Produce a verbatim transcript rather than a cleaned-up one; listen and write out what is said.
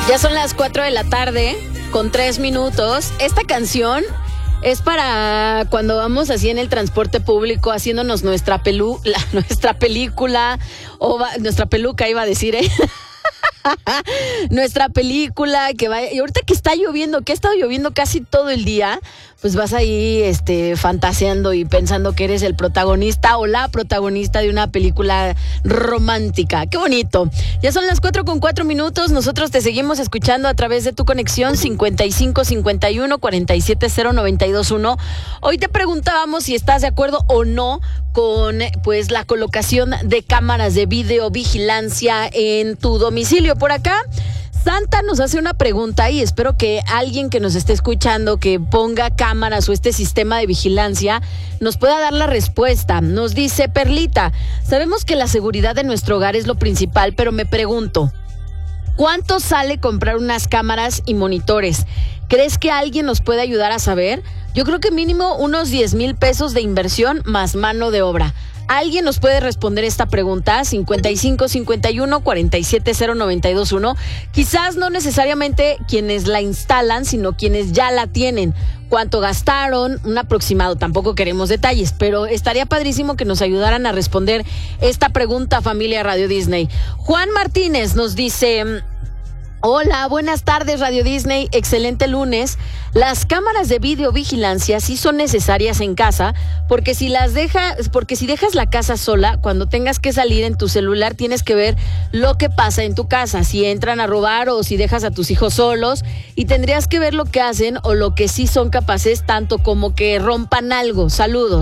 Ya son las cuatro de la tarde con tres minutos. Esta canción es para cuando vamos así en el transporte público haciéndonos nuestra pelu, la, nuestra película o va, nuestra peluca iba a decir, ¿eh? Nuestra película que va, y ahorita que está lloviendo, que ha estado lloviendo casi todo el día, pues vas ahí este fantaseando y pensando que eres el protagonista o la protagonista de una película romántica. ¡Qué bonito! Ya son las cuatro con cuatro minutos. Nosotros te seguimos escuchando a través de tu conexión cincuenta y cinco cincuenta y uno cuarenta y siete cero noventa y dos uno. Hoy te preguntábamos si estás de acuerdo o no con pues la colocación de cámaras de videovigilancia en tu domicilio. Por acá Santa nos hace una pregunta y espero que alguien que nos esté escuchando que ponga cámaras o este sistema de vigilancia nos pueda dar la respuesta. Nos dice Perlita: sabemos que la seguridad de nuestro hogar es lo principal, pero me pregunto, ¿cuánto sale comprar unas cámaras y monitores? ¿Crees que alguien nos puede ayudar a saber? Yo creo que mínimo unos diez mil pesos de inversión más mano de obra. ¿Alguien nos puede responder esta pregunta? cincuenta y cinco cincuenta y uno cuarenta y siete cero noventa y dos uno. Quizás no necesariamente quienes la instalan, sino quienes ya la tienen. ¿Cuánto gastaron? Un aproximado. Tampoco queremos detalles, pero estaría padrísimo que nos ayudaran a responder esta pregunta, familia Radio Disney. Juan Martínez nos dice: hola, buenas tardes Radio Disney, excelente lunes. Las cámaras de videovigilancia sí son necesarias en casa, porque si las dejas, porque si dejas la casa sola, cuando tengas que salir en tu celular tienes que ver lo que pasa en tu casa, si entran a robar o si dejas a tus hijos solos, y tendrías que ver lo que hacen o lo que sí son capaces, tanto como que rompan algo. Saludos.